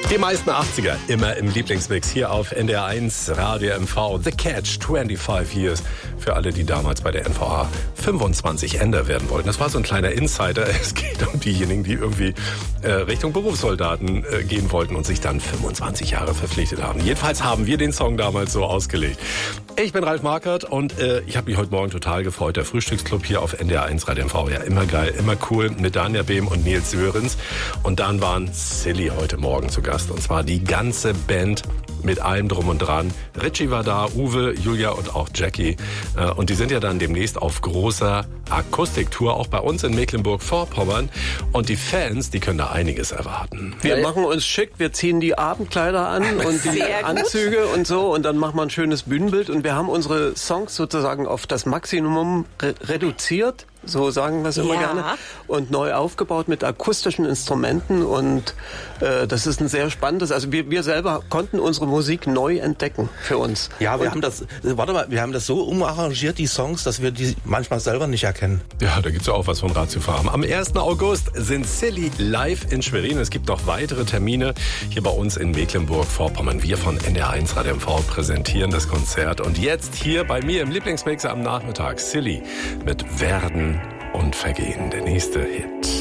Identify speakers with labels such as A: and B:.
A: Die meisten 80er immer im Lieblingsmix hier auf NDR 1 Radio MV. The Catch, 25 Years. Für alle, die damals bei der NVA 25 Ender werden wollten. Das war so ein kleiner Insider. Es geht um diejenigen, die irgendwie Richtung Berufssoldaten gehen wollten und sich dann 25 Jahre verpflichtet haben. Jedenfalls haben wir den Song damals so ausgelegt. Ich bin Ralf Markert und ich habe mich heute Morgen total gefreut. Der Frühstücksclub hier auf NDR 1 Radio MV. Ja, immer geil, immer cool mit Danja Behm und Nils Sörens. Und dann waren Silly heute Morgen zu Gast. Und zwar die ganze Band mit allem drum und dran. Richie war da, Uwe, Julia und auch Jackie. Und die sind ja dann demnächst auf großer Akustiktour, auch bei uns in Mecklenburg-Vorpommern. Und die Fans, die können da einiges erwarten.
B: Wir machen uns schick, wir ziehen die Abendkleider an und die Anzüge und so. Und dann machen wir ein schönes Bühnenbild. Und wir haben unsere Songs sozusagen auf das Maximum reduziert. So sagen wir es immer gerne. Und neu aufgebaut mit akustischen Instrumenten. Und das ist ein sehr spannendes. Also wir selber konnten unsere Musik neu entdecken für uns.
C: Ja, wir haben das so umarrangiert, die Songs, dass wir die manchmal selber nicht erkennen.
A: Ja, da gibt's ja auch was von Ratiofarm. Am 1. August sind Silly live in Schwerin. Es gibt noch weitere Termine hier bei uns in Mecklenburg-Vorpommern. Wir von NDR 1 Radio MV präsentieren das Konzert. Und jetzt hier bei mir im Lieblingsmixer am Nachmittag Silly mit Werden und Vergehen, der nächste Hit.